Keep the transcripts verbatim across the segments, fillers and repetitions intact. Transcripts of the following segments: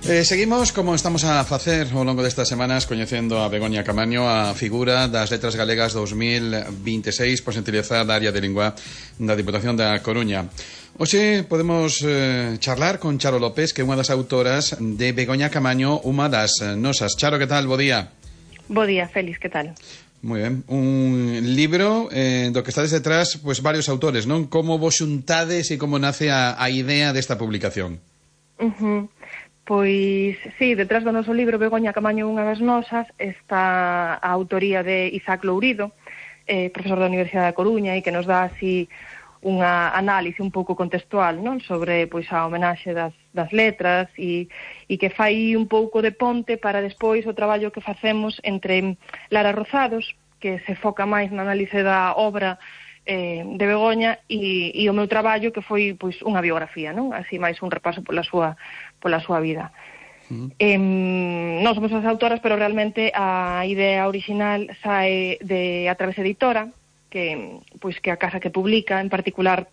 Eh, seguimos, como estamos a facer ao longo destas semanas, coñecendo a Begoña Camaño, a figura das Letras Galegas dos mil vinte e seis, por xentileza da área de lingua da Diputación da Coruña. Hoxe podemos eh, charlar con Charo López, que é unha das autoras de Begoña Camaño, unha das nosas. Charo, que tal? Bo día. Bo día, Félix, que tal? Moi ben, un libro eh, do que estades detrás, pues, varios autores, non? Como vos xuntades e como nace a, a idea desta publicación? Uh -huh. Pois, sí, detrás do noso libro Begoña Camaño, unha das nosas, está a autoría de Isaac Lourido, eh, profesor da Universidade da Coruña, e que nos dá así unha análise un pouco contextual, non, sobre pois a homenaxe das, das letras e, e que fai un pouco de ponte para despois o traballo que facemos entre Lara Rozados, que se foca máis na análise da obra eh, de Begoña, e, e o meu traballo, que foi pois unha biografía, non? Así máis un repaso pola súa pola súa vida. Uh -huh. eh, non somos as autoras, pero realmente a idea original sae de A Través Editora, que pois que a casa que publica, en particular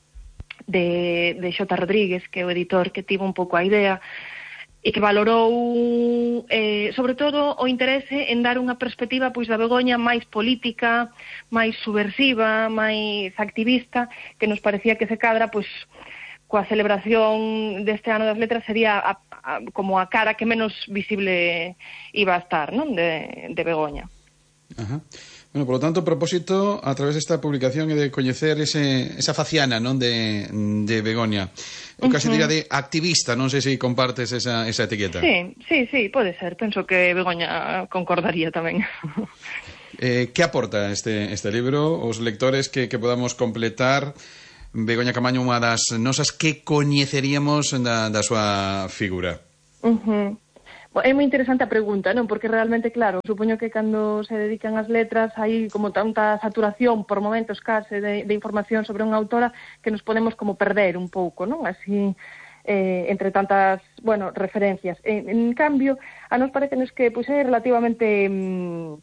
de, de Xota Rodríguez, que é o editor que tivo un pouco a idea e que valorou eh, sobre todo o interese en dar unha perspectiva pois da Begoña máis política, máis subversiva, máis activista, que nos parecía que se cadra pois coa celebración deste ano das letras, sería a, a, como a cara que menos visible iba a estar, non, de, de Begoña. Ajá. Bueno, por lo tanto, o propósito a través desta publicación é de coñecer ese, esa faciana, non, de, de Begoña. O casi uh -huh. diga de activista, non sei se compartes esa, esa etiqueta. Sí, sí, sí, pode ser. Penso que Begoña concordaría tamén. eh, que aporta este, este libro os lectores que, que podamos completar Begoña Camaño, unha das nosas que coñeceríamos da, da súa figura? Uh -huh. É moi interesante a pregunta, non? Porque realmente, claro, supoño que cando se dedican as letras hai como tanta saturación por momentos case de, de información sobre unha autora que nos podemos como perder un pouco, non? Así, eh, entre tantas, bueno, referencias. En, en cambio, a nos parecenos que pois, é relativamente, mmm,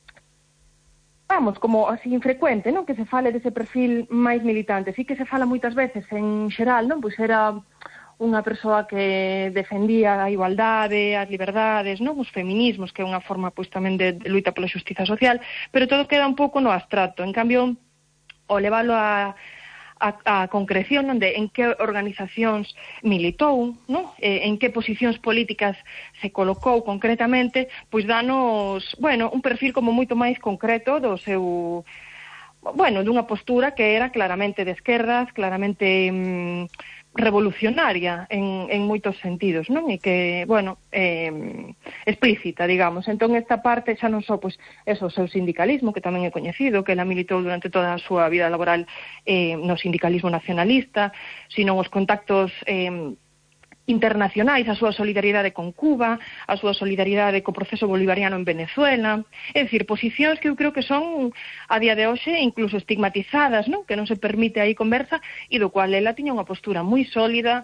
vamos, como así infrecuente, non? Que se fale dese perfil máis militante. Sí que se fala moitas veces en xeral, non? Pois era unha persoa que defendía a igualdade, as liberdades, non, os feminismos, que é unha forma pois tamén de, de luita pola xustiza social, pero todo queda un pouco no abstracto. En cambio, o leválo a, a, a concreción, non, de en que organizacións militou, non, eh, en que posicións políticas se colocou concretamente, pois danos, bueno, un perfil como moito máis concreto do seu, bueno, dunha postura que era claramente de esquerdas, claramente mmm, revolucionaria en, en moitos sentidos, non? E que, bueno, eh, explícita, digamos. Entón, esta parte xa non só, pois, eso, o seu sindicalismo, que tamén é coñecido, que ela militou durante toda a súa vida laboral eh, no sindicalismo nacionalista, sino os contactos eh, internacionais, a súa solidariedade con Cuba, a súa solidariedade co proceso bolivariano en Venezuela, é dicir, posicións que eu creo que son a día de hoxe incluso estigmatizadas, non? Que non se permite aí conversa, e do cual ela tiña unha postura moi sólida,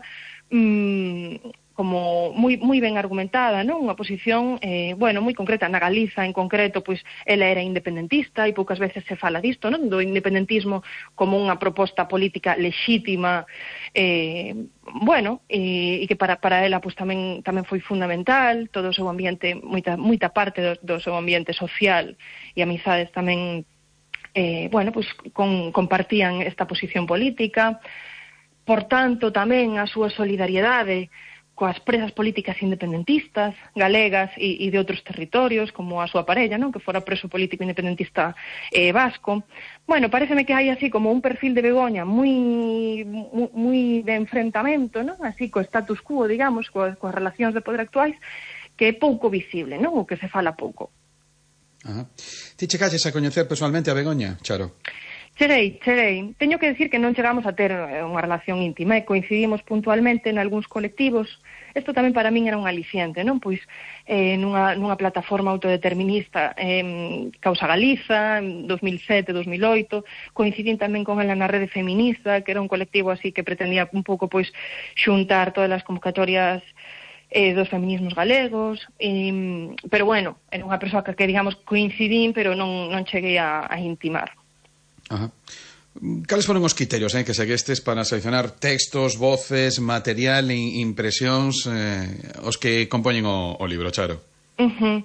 mmm, como moi moi ben argumentada, non? Unha posición, eh, bueno, moi concreta. Na Galiza, en concreto, pois, ela era independentista, e poucas veces se fala disto, non? Do independentismo como unha proposta política lexítima, eh, bueno, e, e que para, para ela, pois, tamén, tamén foi fundamental, todo o seu ambiente, moita, moita parte do, do seu ambiente social e amizades tamén, eh, bueno, pois, con, compartían esta posición política. Por tanto, tamén a súa solidariedade coas presas políticas independentistas galegas e, e de outros territorios, como a súa parella, non? Que fora preso político independentista eh, vasco. Bueno, pareceme que hai así como un perfil de Begoña moi moi, moi de enfrentamento, non? Así co status quo, digamos, coas, coas relacións de poder actuais, que é pouco visible, non? O que se fala pouco. Ajá. Ti chegaches a coñecer personalmente a Begoña, Charo? Cheguei, cheguei. Teño que decir que non chegamos a ter unha relación íntima, e coincidimos puntualmente en algúns colectivos. Isto tamén para min era un aliciente, non? Pois eh, nunha, nunha plataforma autodeterminista, eh, Causa Galiza, en dos mil sete, dos mil oito, coincidín tamén con ela na Rede Feminista, que era un colectivo así que pretendía un pouco pois xuntar todas as convocatorias eh, dos feminismos galegos, eh, pero bueno, era unha persoa que, que digamos, coincidín, pero non, non cheguei a, a intimar. Ajá. Cales foron os criterios eh, que seguestes para seleccionar textos, voces, material e impresións eh, os que compoñen o, o libro, Charo? Uh-huh.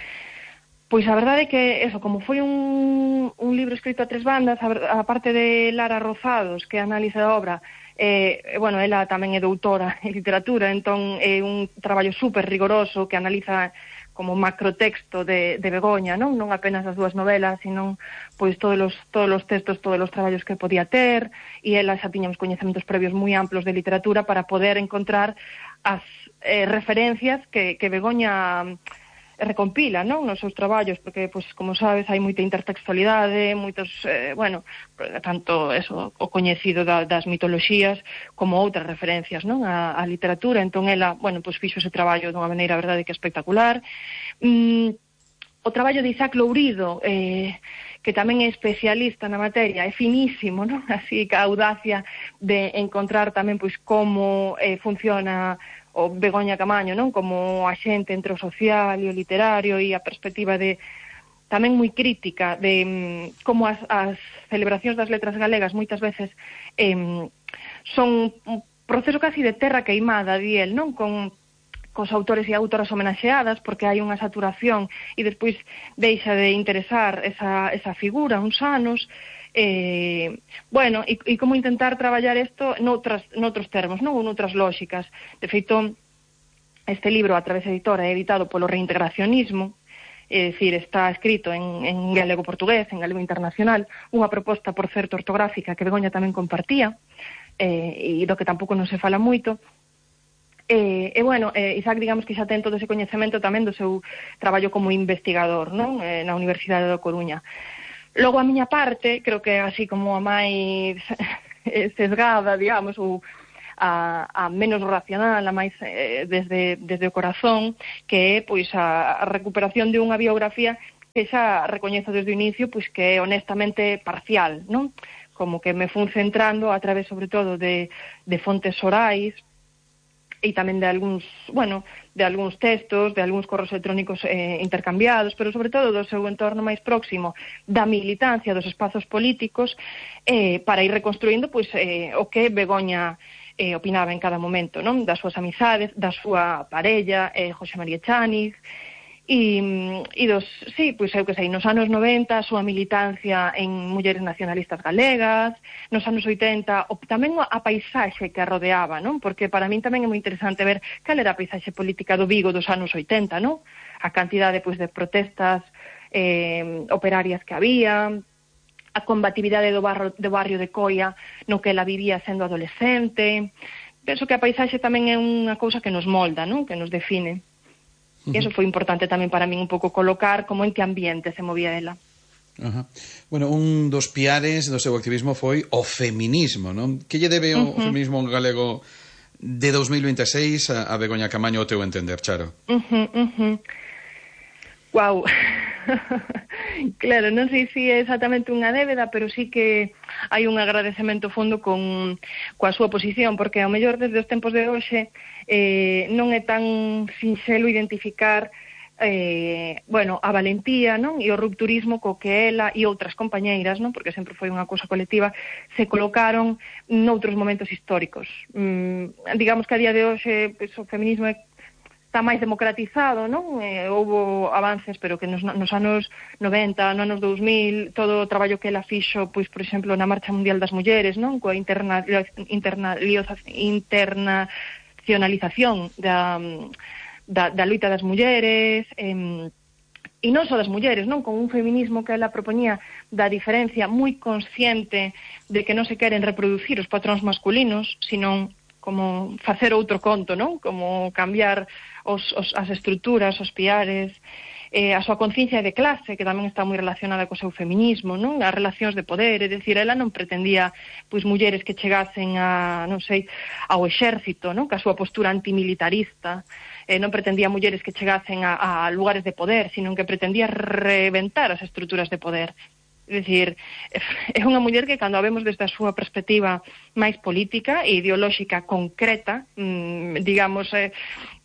Pois a verdade é que, eso, como foi un, un libro escrito a tres bandas, a, a parte de Lara Rozados, que analiza a obra, eh, bueno, ela tamén é doutora en literatura, entón é un traballo super rigoroso que analiza como macrotexto de, de Begoña, non non apenas as dúas novelas, sino pois todos os, todos os textos, todos os traballos que podía ter, e ela xa tiña uns coñecementos previos moi amplos de literatura para poder encontrar as eh, referencias que, que Begoña recompila, non, nos seus traballos, porque, pois, como sabes, hai moita intertextualidade, moitos, eh, bueno, tanto eso, o coñecido da, das mitoloxías, como outras referencias, non, a, a literatura. Entón, ela, bueno, pois, fixo ese traballo dunha maneira, a verdade, que espectacular. Mm, o traballo de Isaac Lourido, eh, que tamén é especialista na materia, é finísimo, non? Así que a audacia de encontrar tamén, pois, como eh, funciona o Begoña Camaño, non? Como axente entre o social e o literario, e a perspectiva de tamén moi crítica de mm, como as, as celebracións das letras galegas moitas veces eh, son un proceso casi de terra queimada, di el, non? Con cos autores e autoras homenaxeadas, porque hai unha saturación e despois deixa de interesar esa, esa figura uns anos. Eh, bueno, e, e como intentar traballar isto noutras, noutros termos, non? Ou noutras lóxicas. De feito, este libro, a Travesa Editora, é editado polo reintegracionismo, é dicir, está escrito en, en galego-portugués, en galego internacional, unha proposta, por certo, ortográfica que Begoña tamén compartía, eh, e do que tampouco non se fala moito. E, e bueno, eh, Isaac, digamos que xa ten todo ese coñecemento tamén do seu traballo como investigador, non? Eh, na Universidade da Coruña. Logo, a miña parte, creo que así como a máis sesgada, digamos, ou a, a menos racional, a máis eh, desde, desde o corazón, que é, pois, a, a recuperación de unha biografía que xa recoñezo desde o inicio, pois, que é honestamente parcial, non? Como que me fun centrando a través, sobre todo, de, de fontes orais, e tamén de algúns, bueno, de algúns textos, de algúns correos electrónicos eh, intercambiados, pero sobre todo do seu entorno máis próximo, da militancia dos espazos políticos, eh, para ir reconstruindo pois, eh, o que Begoña eh, opinaba en cada momento, non? Das súas amizades, da súa parella, eh, José María Chániz, e, e dos, sí, pois eu que sei, nos anos noventa a súa militancia en mulleres nacionalistas galegas, nos anos oitenta o, tamén a paisaxe que a rodeaba, non? Porque para min tamén é moi interesante ver cal era a paisaxe política do Vigo dos anos oitenta, non? A cantidade, pois, de protestas eh, operarias que había, a combatividade do, barro, do barrio de Coia no que ela vivía sendo adolescente. Penso que a paisaxe tamén é unha cousa que nos molda, non? Que nos define. E iso foi importante tamén para min un pouco colocar como en que ambiente se movía ela. Ajá. Bueno, un dos piares do seu activismo foi o feminismo, non? Que lle debe o uh-huh. feminismo galego de dos mil veintiséis a, a Begoña Camaño, o teu entender, Charo? Uh-huh, uh-huh. Guau. Claro, non sei se é exactamente unha débeda, pero sí que hai un agradecemento fondo con coa súa posición, porque ao mellor desde os tempos de hoxe eh, non é tan sinxelo identificar eh, bueno, a valentía, non? E o rupturismo co que ela e outras compañeiras, non? Porque sempre foi unha cousa colectiva, se colocaron noutros momentos históricos. Mm, digamos que a día de hoxe pues, o feminismo é está máis democratizado, non? Eh, houbo avances, pero que nos, nos anos noventa, nos anos dous mil, todo o traballo que ela fixo, pois, por exemplo, na Marcha Mundial das Mulleres, non? Coa interna, interna, internacionalización da, da, da luita das mulleres, eh, e non só das mulleres, non? Con un feminismo que ela propoñía da diferencia moi consciente de que non se queren reproducir os patróns masculinos, senón como facer outro conto, non? Como cambiar os, os, as estruturas, os piares, eh, a súa conciencia de clase, que tamén está moi relacionada co seu feminismo, non? As relacións de poder, é dicir, ela non pretendía pois mulleres que chegasen a, non sei, ao exército, non? Que a súa postura antimilitarista, eh, non pretendía mulleres que chegasen a, a lugares de poder, sino que pretendía reventar as estruturas de poder. É dicir, é unha muller que cando a vemos desde a súa perspectiva máis política e ideolóxica concreta, mmm, digamos, eh,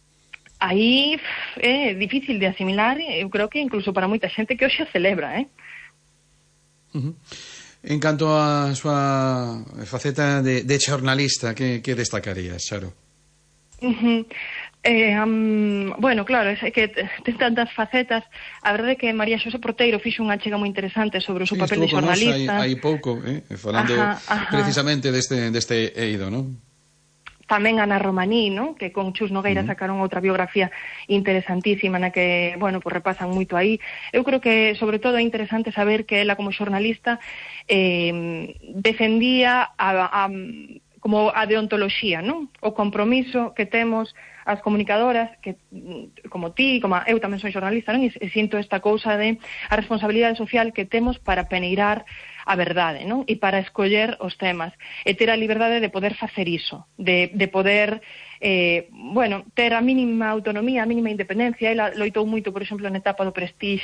aí é difícil de asimilar, eu creo que incluso para moita xente que hoxe celebra, eh? Uh-huh. En canto a súa faceta de, de xornalista, que, que destacarías, Charo? Uh-huh. Eh, um, bueno, claro, é que ten tantas facetas. A verdade é que María Xosé Porteiro fixo unha achega moi interesante sobre o seu Sí, papel de xornalista. Hai, hai pouco, eh, falando ajá, ajá. precisamente deste, deste eido, non? Tamén Ana Romaní, non? Que con Chus Nogueira uh-huh. sacaron outra biografía interesantísima na que, bueno, pues repasan moito aí. Eu creo que, sobre todo, é interesante saber que ela, como xornalista, eh, defendía a, a, como a deontoloxía, non? O compromiso que temos as comunicadoras, que como ti, como eu tamén son xornalista, non? E, e sinto esta cousa de a responsabilidade social que temos para peneirar a verdade, non? E para escoller os temas. E ter a liberdade de poder facer iso, de, de poder, eh, bueno, ter a mínima autonomía, a mínima independencia. Ela loitou moito, por exemplo, na etapa do Prestige,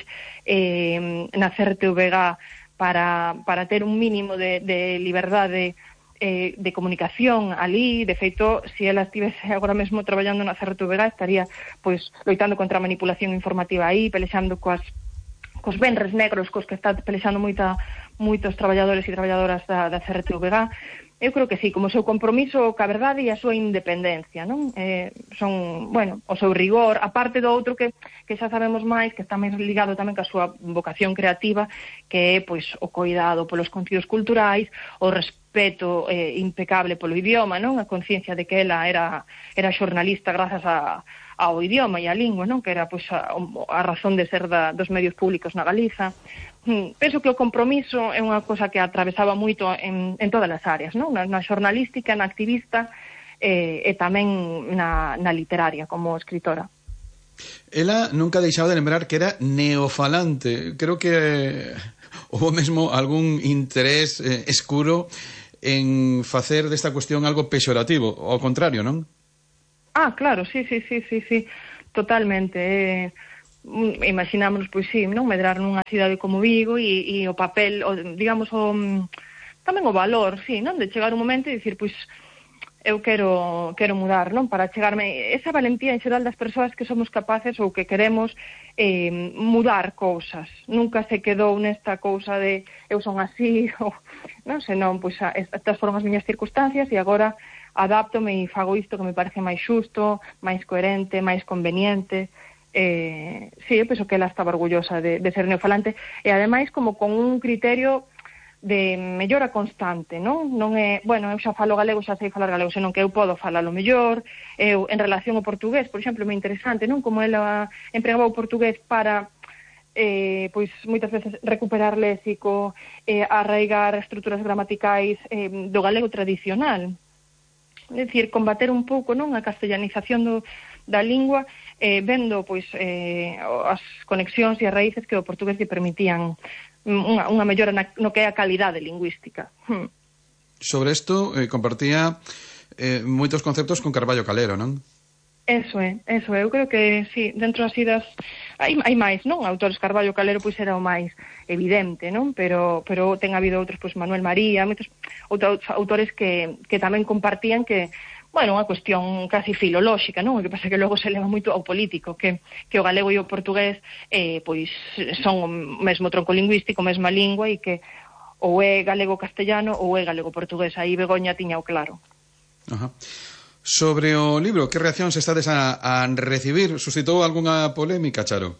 eh, na C R T V G para, para ter un mínimo de, de liberdade eh, de comunicación ali. De feito, se ela estivese agora mesmo traballando na C R T V G, estaría, pois, loitando contra a manipulación informativa aí, pelexando coas cos venres negros cos que está pelexando moita, moitos traballadores e traballadoras da, da C R T V G. Eu creo que sí, como o seu compromiso ca verdade e a súa independencia, non? Eh, son, bueno, o seu rigor, a parte do outro que, que xa sabemos máis, que está máis ligado tamén ca súa vocación creativa, que é, pois, o coidado polos contidos culturais, o respeto eh, impecable polo idioma, non? A conciencia de que ela era, era xornalista grazas a ao idioma e á lingua, non? Que era, pois, a, a razón de ser da, dos medios públicos na Galiza. Hmm, penso que o compromiso é unha cosa que atravesaba moito en, en todas as áreas, non? Na, na xornalística, na activista eh, e tamén na, na literaria, como escritora. Ela nunca deixaba de lembrar que era neofalante. Creo que eh, houve mesmo algún interés eh, escuro en facer desta cuestión algo pexorativo, ao contrario, non? Ah, claro, sí, sí, sí, sí, sí, totalmente. Eh, imaginámonos, pois sí, non medrar nunha cidade como Vigo e, e o papel, o, digamos, o, tamén o valor, sí, non? De chegar un momento e dicir, pois, eu quero, quero mudar, non? Para chegarme esa valentía en xeral das persoas que somos capaces ou que queremos eh, mudar cousas. Nunca se quedou nesta cousa de eu son así, ou, non? Senón, pois, estas foron as miñas circunstancias e agora adáptome e fago isto que me parece máis xusto, máis coherente, máis conveniente. Eh, sí, eu penso que ela estaba orgullosa de, de ser neofalante e ademais como con un criterio de mellora constante, non? Non é, bueno, eu xa falo galego, xa sei falar galego, senón que eu podo falalo mellor. Eu, en relación ao portugués, por exemplo, é moi interesante, non? Como ela empregaba o portugués para eh, pois moitas veces recuperar léxico, eh, arraigar estruturas gramaticais eh, do galego tradicional. É dicir, combater un pouco, non, a castellanización do, da lingua, eh, vendo, pois, eh, as conexións e as raíces que o portugués lle permitían unha, unha mellora na, no que é a calidade lingüística. Hmm. Sobre isto, eh, compartía eh, moitos conceptos con Carballo Calero, non? Eso é, eso é. Eu creo que, sí, dentro así das... Hai, hai máis, non? Autores, Carballo Calero, pois, era o máis evidente, non? Pero, pero ten habido outros, pois, Manuel María, moitos outros autores que, que tamén compartían que, bueno, unha cuestión casi filolóxica, non? O que pasa que logo se leva moito ao político, que, que o galego e o portugués, eh, pois, son o mesmo tronco lingüístico, mesma lingua, e que ou é galego-castellano ou é galego-portugués. Aí Begoña tiña o claro. Ajá. Sobre o libro, que reaccións estades a, a recibir? Suscitou algunha polémica, Charo?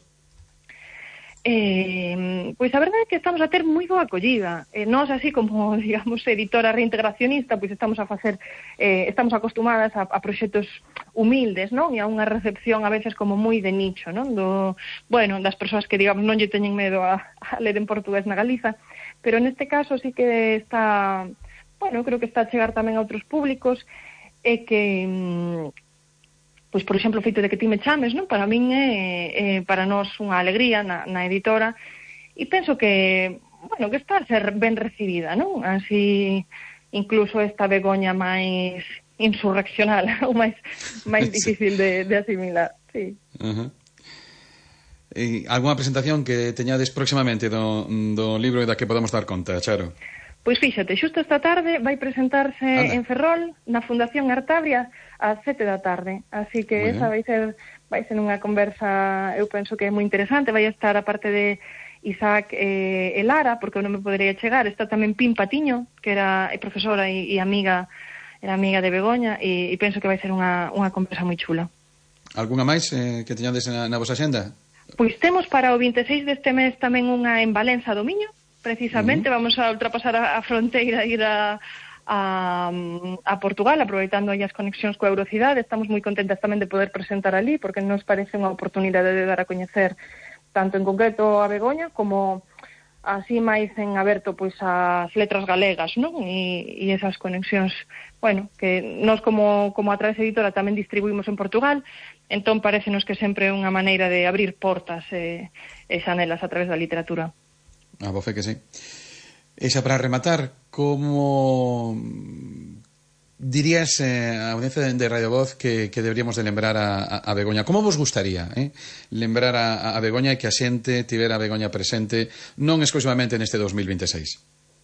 Eh, pois a verdade é que estamos a ter moi boa acollida. Eh, nós, así como, digamos, editora reintegracionista, pois estamos a facer, eh, estamos acostumadas a, a proxectos humildes, non? E a unha recepción a veces como moi de nicho, non? Do, bueno, das persoas que, digamos, non lle teñen medo a, a ler en portugués na Galiza, pero neste caso sí que está, bueno, creo que está a chegar tamén a outros públicos, é que, pois, por exemplo, o feito de que ti me chames, non? Para min é, é para nós unha alegría na, na editora, e penso que, bueno, que está a ser ben recibida, non? Así, incluso esta Begoña máis insurreccional, ou máis, máis difícil de, de asimilar, sí. Uh-huh. E algunha presentación que teñades próximamente do, do libro da que podamos dar conta, Charo? Pois fíxate, xusto esta tarde vai presentarse Anda. en Ferrol, na Fundación Artabria, ás sete da tarde. Así que esa vai ser vai ser unha conversa, eu penso que é moi interesante. Vai estar, a parte de Isaac eh, e Lara, porque eu non me podería chegar. Está tamén Pim Patiño, que era profesora e, e amiga era amiga de Begoña, e, e penso que vai ser unha, unha conversa moi chula. Alguna máis eh, que teñades na, na vosa xenda? Pois temos para o vinte e seis deste mes tamén unha en Valenza do Miño, precisamente. Uh-huh. Vamos a ultrapasar a, a fronteira e ir a, a, a Portugal, aproveitando aí as conexións coa Eurocidade. Estamos moi contentas tamén de poder presentar ali, porque nos parece unha oportunidade de dar a coñecer tanto en concreto a Begoña como así máis en aberto pois as letras galegas, non? E, e esas conexións, bueno, que nós como, como a Través Editora tamén distribuímos en Portugal, entón parecenos que sempre é unha maneira de abrir portas e, e xanelas a través da literatura. A voce que sí. E xa para rematar, como dirías eh, a audiencia de Radio Voz que, que deberíamos de lembrar a, a, a Begoña? Como vos gustaría eh? lembrar a, a Begoña e que a xente tivera a Begoña presente non exclusivamente neste dos mil vinte e seis?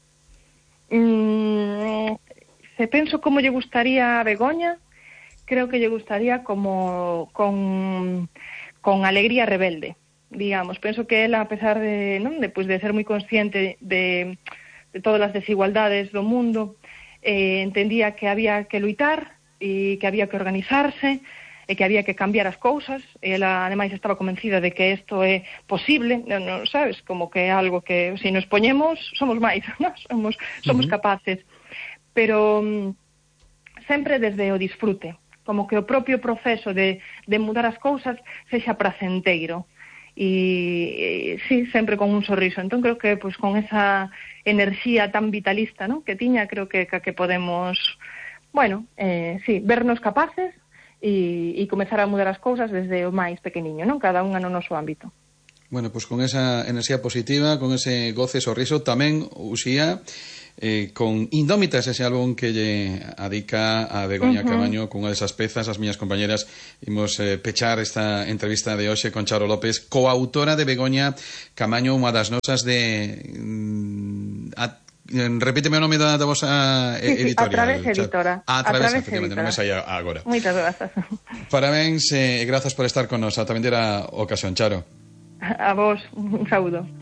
Mm, se penso como lle gustaría a Begoña, creo que lle gustaría como con, con alegría rebelde, digamos. Penso que ela, a pesar de, non, de, pues, de ser moi consciente de, de todas as desigualdades do mundo, Eh, entendía que había que luitar e que había que organizarse e que había que cambiar as cousas. Ela, ademais, estaba convencida de que isto é posible, non, non sabes, como que é algo que, se nos poñemos, somos máis, non? Somos, somos uh-huh. capaces. Pero um, sempre desde o disfrute, como que o propio proceso de, de mudar as cousas sexa pracenteiro. E, e sí, sempre con un sorriso. Entón creo que pues, con esa enerxía tan vitalista, ¿no?, que tiña, creo que, que, que podemos, bueno, eh, sí, vernos capaces e, e comezar a mudar as cousas desde o máis pequeniño, non? Cada unha no noso ámbito. Bueno, pues con esa enerxía positiva, con ese goce sorriso, tamén Uxía, eh, con Indómitas, ese álbum que lle adica a Begoña uh-huh. Camaño, con unha desas pezas. As miñas compañeras imos eh, pechar esta entrevista de hoxe con Charo López, coautora de Begoña Camaño, unha das nosas de... Mm, a, repíteme o nome da, da vosa sí, sí, editorial. A Través Editora. A Través, efectivamente, non me saía agora. Moitas grazas. Parabéns e eh, grazas por estar con nos. A tamén dera ocasión, Charo. A vos, un saúdo.